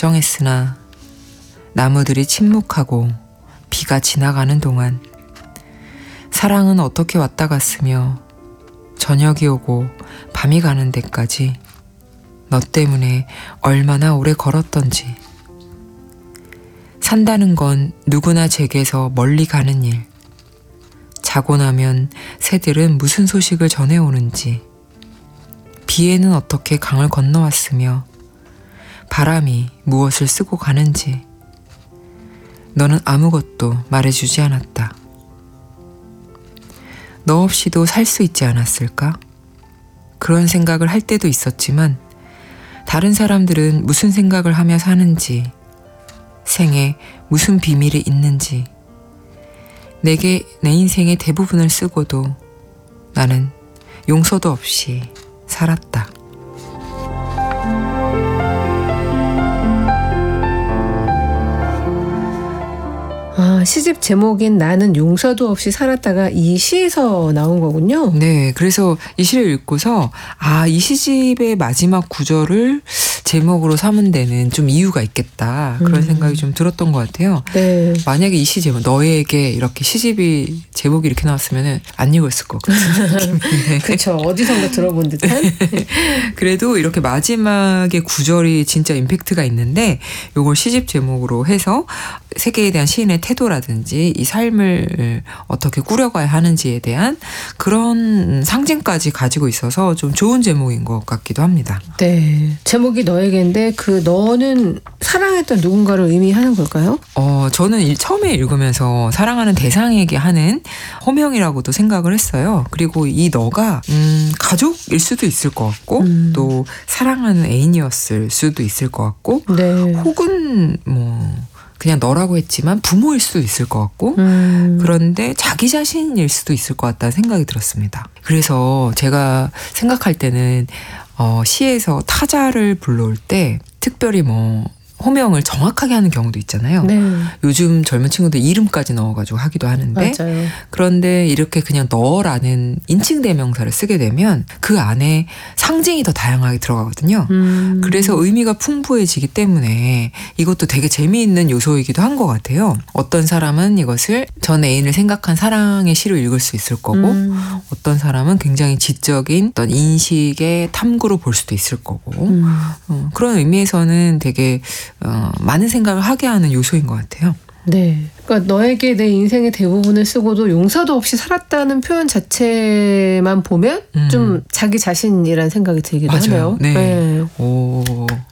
다정했으나 나무들이 침묵하고 비가 지나가는 동안 사랑은 어떻게 왔다 갔으며 저녁이 오고 밤이 가는 데까지 너 때문에 얼마나 오래 걸었던지. 산다는 건 누구나 제게서 멀리 가는 일. 자고 나면 새들은 무슨 소식을 전해오는지. 비에는 어떻게 강을 건너왔으며 바람이 무엇을 쓰고 가는지. 너는 아무것도 말해주지 않았다. 너 없이도 살 수 있지 않았을까? 그런 생각을 할 때도 있었지만 다른 사람들은 무슨 생각을 하며 사는지, 생에 무슨 비밀이 있는지, 내게 내 인생의 대부분을 쓰고도 나는 용서도 없이 살았다. 시집 제목인 나는 용서도 없이 살았다가 이 시에서 나온 거군요. 네, 그래서 이 시를 읽고서 이 시집의 마지막 구절을 제목으로 삼은 데는 좀 이유가 있겠다. 그런 생각이 좀 들었던 것 같아요. 네. 만약에 이 시 제목, 너에게 이렇게 시집이 제목이 이렇게 나왔으면 안 읽었을 것 같은 느낌인데. 그렇죠. 어디선가 들어본 듯한. 그래도 이렇게 마지막에 구절이 진짜 임팩트가 있는데 이걸 시집 제목으로 해서 세계에 대한 시인의 태도라든지 이 삶을 어떻게 꾸려가야 하는지에 대한 그런 상징까지 가지고 있어서 좀 좋은 제목인 것 같기도 합니다. 네. 제목이 너에게인데 그 너는 사랑했던 누군가를 의미하는 걸까요? 저는 처음에 읽으면서 사랑하는 대상에게 하는 호명이라고도 생각을 했어요. 그리고 이 너가 가족일 수도 있을 것 같고 또 사랑하는 애인이었을 수도 있을 것 같고 네. 혹은 그냥 너라고 했지만 부모일 수도 있을 것 같고 그런데 자기 자신일 수도 있을 것 같다는 생각이 들었습니다. 그래서 제가 생각할 때는 시에서 타자를 불러올 때 특별히 호명을 정확하게 하는 경우도 있잖아요. 네. 요즘 젊은 친구들 이름까지 넣어가지고 하기도 하는데 맞아요. 그런데 이렇게 그냥 너라는 인칭 대명사를 쓰게 되면 그 안에 상징이 더 다양하게 들어가거든요. 그래서 의미가 풍부해지기 때문에 이것도 되게 재미있는 요소이기도 한 것 같아요. 어떤 사람은 이것을 전 애인을 생각한 사랑의 시로 읽을 수 있을 거고 어떤 사람은 굉장히 지적인 어떤 인식의 탐구로 볼 수도 있을 거고 그런 의미에서는 되게 많은 생각을 하게 하는 요소인 것 같아요. 네. 그러니까 너에게 내 인생의 대부분을 쓰고도 용서도 없이 살았다는 표현 자체만 보면 좀 자기 자신이란 생각이 들기도 하네요. 네. 네. 오.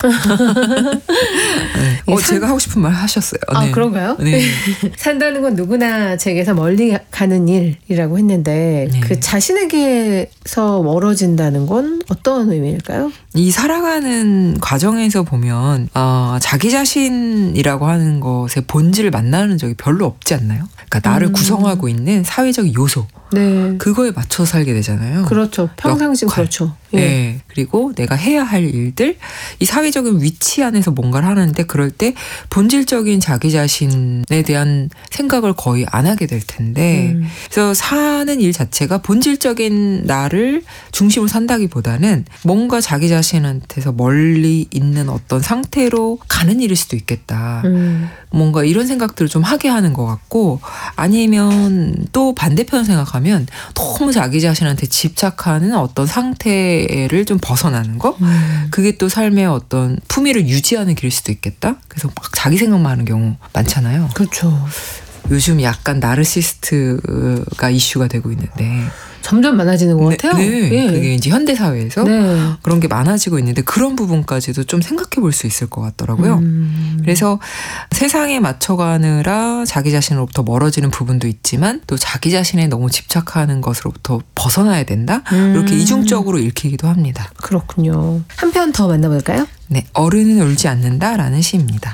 네. 제가 하고 싶은 말 하셨어요. 네. 그런가요? 네. 산다는 건 누구나 제게서 멀리 가는 일이라고 했는데 네. 그 자신에게서 멀어진다는 건 어떤 의미일까요? 이 살아가는 과정에서 보면 자기 자신이라고 하는 것의 본질을 만나는 적이 별로 없지 않나요? 그러니까 나를 구성하고 있는 사회적 요소 네. 그거에 맞춰 살게 되잖아요. 그렇죠. 평상시 그렇죠. 예. 네. 그리고 내가 해야 할 일들 이 사회적인 위치 안에서 뭔가를 하는데 그럴 때 본질적인 자기 자신에 대한 생각을 거의 안 하게 될 텐데 그래서 사는 일 자체가 본질적인 나를 중심으로 산다기보다는 뭔가 자기 자신한테서 멀리 있는 어떤 상태로 가는 일일 수도 있겠다. 뭔가 이런 생각들을 좀 하게 하는 것 같고 아니면 또 반대편 생각하면 너무 자기 자신한테 집착하는 어떤 상태를 좀 벗어나는 거 그게 또 삶의 어떤 품위를 유지하는 길일 수도 있겠다. 그래서 막 자기 생각만 하는 경우 많잖아요. 그렇죠. 요즘 약간 나르시스트가 이슈가 되고 있는데 점점 많아지는 것 같아요. 네, 예. 그게 이제 현대 사회에서 네. 그런 게 많아지고 있는데 그런 부분까지도 좀 생각해 볼 수 있을 것 같더라고요. 그래서 세상에 맞춰가느라 자기 자신으로부터 멀어지는 부분도 있지만 또 자기 자신에 너무 집착하는 것으로부터 벗어나야 된다. 이렇게 이중적으로 읽히기도 합니다. 그렇군요. 한 편 더 만나볼까요? 네, 어른은 울지 않는다라는 시입니다.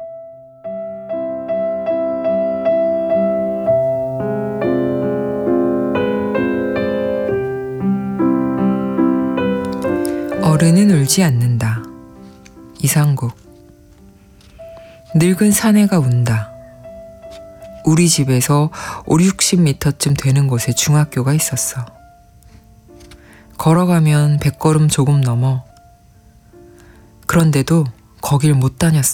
어른은 울지 않는다. 이상국. 늙은 사내가 운다. 우리 집에서 50-60m쯤 되는 곳에 중학교가 있었어. 걸어가면 100걸음 조금 넘어. 그런데도 거길 못 다녔어.